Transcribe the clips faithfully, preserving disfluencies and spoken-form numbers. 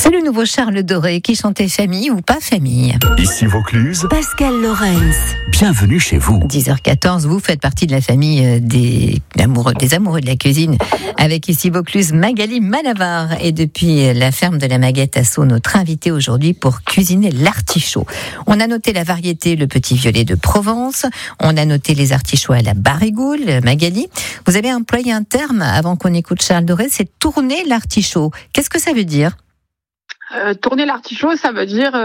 C'est le nouveau Charles Doré qui chantait famille ou pas famille. Ici Vaucluse, Pascal Lorenz. Bienvenue chez vous. dix heures quatorze, vous faites partie de la famille des amoureux, des amoureux de la cuisine. Avec ici Vaucluse, Magali Malavar. Et depuis la ferme de la Maguette à Sceaux, notre invité aujourd'hui pour cuisiner l'artichaut. On a noté la variété, le petit violet de Provence. On a noté les artichauts à la barigoule. Magali, vous avez employé un terme avant qu'on écoute Charles Doré, c'est tourner l'artichaut. Qu'est-ce que ça veut dire ? Euh, tourner l'artichaut, ça veut dire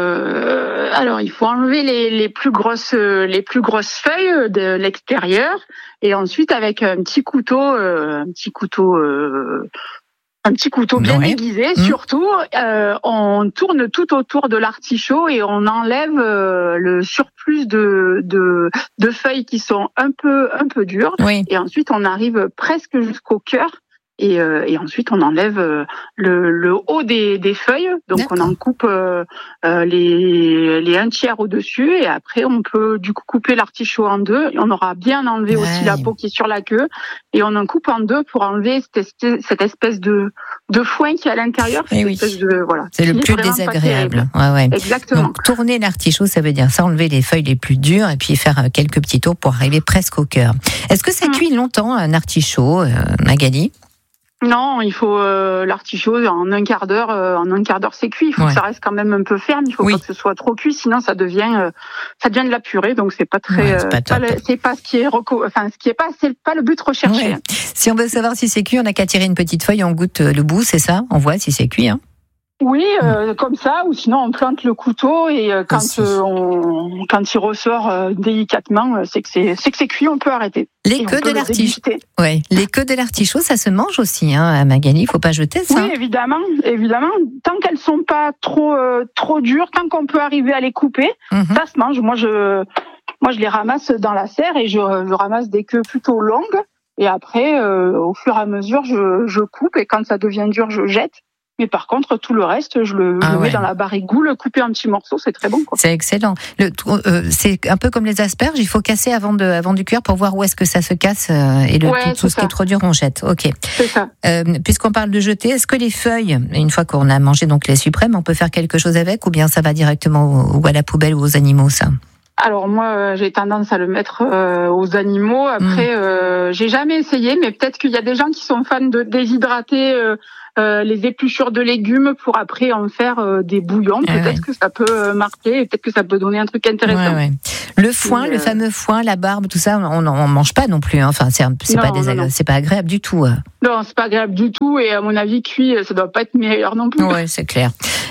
euh, alors il faut enlever les, les plus grosses euh, les plus grosses feuilles de l'extérieur et ensuite avec un petit couteau euh, un petit couteau euh, un petit couteau bien ouais. aiguisé mmh. surtout euh, on tourne tout autour de l'artichaut et on enlève euh, le surplus de, de de feuilles qui sont un peu un peu dures oui. et ensuite on arrive presque jusqu'au cœur. Et, euh, et ensuite, on enlève euh, le, le haut des, des feuilles. Donc, D'accord. on en coupe euh, euh, les, les un tiers au-dessus. Et après, on peut du coup couper l'artichaut en deux. Et on aura bien enlevé ouais. aussi la peau qui est sur la queue. Et on en coupe en deux pour enlever cette, cette espèce de, de foin qui est à l'intérieur. Et oui. De, voilà, c'est le plus désagréable. Ouais, ouais. Exactement. Donc, tourner l'artichaut, ça veut dire ça, enlever les feuilles les plus dures et puis faire quelques petits tours pour arriver presque au cœur. Est-ce que ça mmh. cuit longtemps, un artichaut, euh, Magali ? Non, il faut euh, l'artichaut en un quart d'heure. Euh, en un quart d'heure, c'est cuit. Il faut ouais. que ça reste quand même un peu ferme. Il faut oui. pas que ce soit trop cuit, sinon ça devient, euh, ça devient de la purée. Donc c'est pas très, ouais, c'est, pas, euh, pas le, c'est pas ce qui est reco- enfin ce qui est pas, c'est pas le but recherché. Ouais. Si on veut savoir si c'est cuit, on a qu'à tirer une petite feuille, on goûte le bout, c'est ça. On voit si c'est cuit, hein. Oui, euh, mmh. comme ça, ou sinon on plante le couteau et euh, quand euh, on, quand il ressort euh, délicatement, euh, c'est que c'est, c'est que c'est cuit, on peut arrêter. Les queues de l'artichaut, ouais, les queues de l'artichaut, ça se mange aussi, hein, à Magali. Il faut pas jeter ça. Oui, évidemment, évidemment. Tant qu'elles sont pas trop, euh, trop dures, tant qu'on peut arriver à les couper, mmh. ça se mange. Moi, je, moi, je les ramasse dans la serre et je, je ramasse des queues plutôt longues. Et après, euh, au fur et à mesure, je, je coupe et quand ça devient dur, je jette. Mais par contre, tout le reste, je le, ah je le ouais. mets dans la barigoule, couper un petit morceau, c'est très bon, quoi. C'est excellent. Le, euh, c'est un peu comme les asperges, il faut casser avant de, avant du cuire pour voir où est-ce que ça se casse euh, et le, ouais, tout, tout ce qui est trop dur, on jette. Ok. C'est ça. Euh, puisqu'on parle de jeter, est-ce que les feuilles, une fois qu'on a mangé donc les suprêmes, on peut faire quelque chose avec ou bien ça va directement au, ou à la poubelle ou aux animaux, ça? Alors moi, euh, j'ai tendance à le mettre euh, aux animaux. Après, mmh. euh, j'ai jamais essayé, mais peut-être qu'il y a des gens qui sont fans de déshydrater euh, euh, les épluchures de légumes pour après en faire euh, des bouillons. Ah peut-être ouais. que ça peut euh, marquer, et peut-être que ça peut donner un truc intéressant. Ouais, ouais. Le foin, et, le euh... fameux foin, la barbe, tout ça, on n'en mange pas non plus. Hein. Enfin, c'est, c'est non, pas désagré... non, non. c'est pas agréable du tout. Non, c'est pas agréable du tout. Et à mon avis, cuit, ça doit pas être meilleur non plus. Ouais, c'est clair.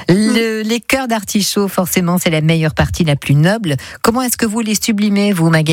Le, les cœurs d'artichaut, forcément, c'est la meilleure partie, la plus noble. Comment est-ce que vous les sublimez, vous, Magali ?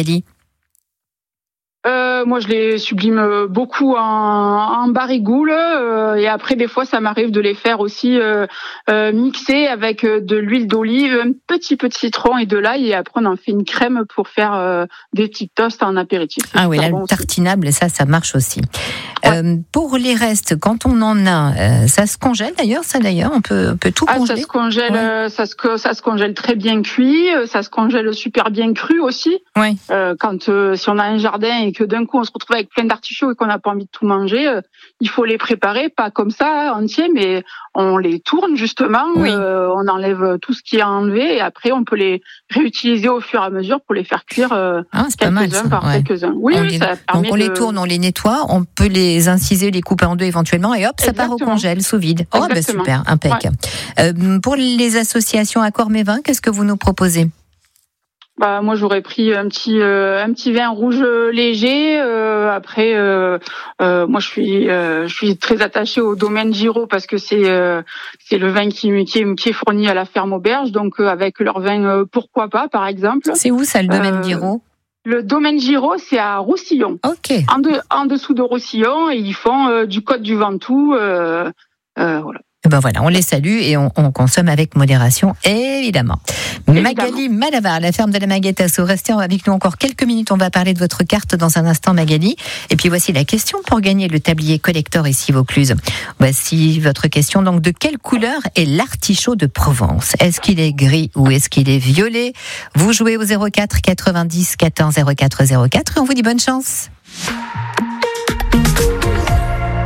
Euh, moi, je les sublime beaucoup en, en barigoule euh, et après, des fois, ça m'arrive de les faire aussi euh, euh, mixer avec de l'huile d'olive, un petit peu de citron et de l'ail et après, on en fait une crème pour faire euh, des petits toasts en apéritif. C'est ah oui, là, bon le tartinable, aussi. ça, ça marche aussi. Ouais. Euh, pour les restes, quand on en a, euh, ça se congèle d'ailleurs, ça d'ailleurs, on peut, on peut tout ah, congeler. Ça se congèle, ouais. ça se, ça se congèle très bien cuit, ça se congèle super bien cru aussi. Ouais. Euh, quand euh, si on a un jardin et que d'un coup on se retrouve avec plein d'artichauts et qu'on n'a pas envie de tout manger, euh, il faut les préparer, pas comme ça entiers, mais on les tourne justement, oui. euh, on enlève tout ce qui est enlevé et après on peut les réutiliser au fur et à mesure pour les faire cuire euh, ah, c'est pas mal, ça. par ouais. quelques-uns. Oui, on oui, les... ça permet Donc on de... les tourne, on les nettoie, on peut les inciser, les couper en deux éventuellement et hop, ça Exactement. part au congèle sous vide. Oh bah super, impec. Ouais. Euh, pour les associations Accord Mes Vins, qu'est-ce que vous nous proposez ? Bah moi j'aurais pris un petit euh, un petit vin rouge léger. Euh, après euh, euh, moi je suis euh, je suis très attachée au domaine Giraud parce que c'est euh, c'est le vin qui qui est, qui est fourni à la ferme Auberge. Donc euh, avec leur vin euh, pourquoi pas par exemple. C'est où ça le domaine Giraud ? Le domaine Giraud, c'est à Roussillon. Ok. En, de, en dessous de Roussillon et ils font euh, du Côte du Ventoux. Euh, euh, voilà. Ben voilà, on les salue et on, on consomme avec modération, évidemment. évidemment. Magali Malavar, la ferme de la Maguette à Sceaux. Restez avec nous encore quelques minutes. On va parler de votre carte dans un instant, Magali. Et puis voici la question pour gagner le tablier collector ici Vaucluse. Voici votre question. Donc, de quelle couleur est l'artichaut de Provence ? Est-ce qu'il est gris ou est-ce qu'il est violet ? Vous jouez au zéro quatre quatre-vingt-dix quatorze zéro quatre zéro quatre et on vous dit bonne chance.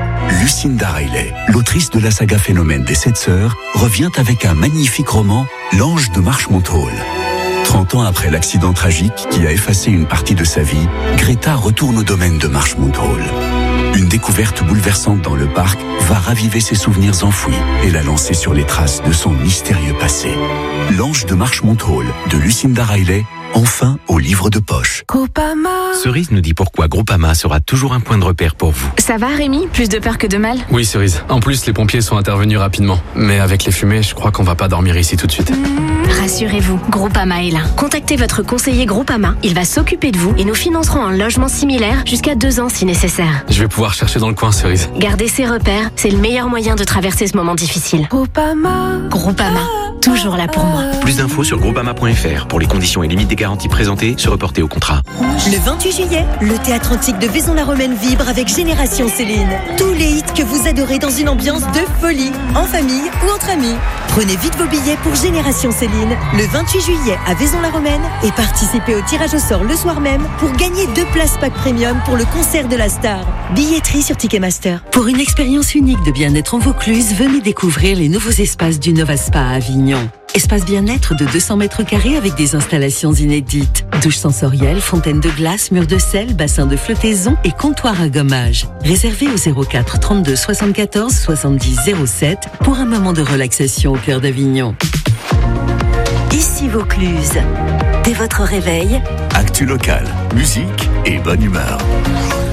Lucinda Riley, l'autrice de la saga Phénomène des Sept Sœurs, revient avec un magnifique roman, L'Ange de Marchmont Hall. trente ans après l'accident tragique qui a effacé une partie de sa vie, Greta retourne au domaine de Marchmont Hall. Une découverte bouleversante dans le parc va raviver ses souvenirs enfouis et la lancer sur les traces de son mystérieux passé. L'Ange de Marchmont Hall de Lucinda Riley, enfin au livre de poche. Groupama. Cerise nous dit pourquoi Groupama sera toujours un point de repère pour vous. Ça va Rémi? Plus de peur que de mal? Oui Cerise, en plus les pompiers sont intervenus rapidement. Mais avec les fumées, je crois qu'on va pas dormir ici tout de suite. Mmh, rassurez-vous, Groupama est là. Contactez votre conseiller Groupama, il va s'occuper de vous et nous financerons un logement similaire jusqu'à deux ans si nécessaire. Je vais pouvoir chercher dans le coin Cerise. Gardez ses repères, c'est le meilleur moyen de traverser ce moment difficile. Groupama. Groupama, toujours là pour moi. Plus d'infos sur groupama point f r pour les conditions et limites des garanties présentées, se reporter au contrat. Le vingt-huit juillet, le théâtre antique de Vaison-la-Romaine vibre avec Génération Céline. Tous les hits que vous adorez dans une ambiance de folie, en famille ou entre amis. Prenez vite vos billets pour Génération Céline le vingt-huit juillet à Vaison-la-Romaine et participez au tirage au sort le soir même pour gagner deux places pack premium pour le concert de la star. Billetterie sur Ticketmaster. Pour une expérience unique de bien-être en Vaucluse, venez découvrir les nouveaux espaces du Nova Spa à Avignon. Espace bien-être de deux cents mètres carrés avec des installations inédites. Douche sensorielle, fontaine de glace, mur de sel, bassin de flottaison et comptoir à gommage. Réservé au zéro quatre trente-deux soixante-quatorze soixante-dix zéro sept pour un moment de relaxation au cœur d'Avignon. Ici Vaucluse. Dès votre réveil, Actu local, musique et bonne humeur.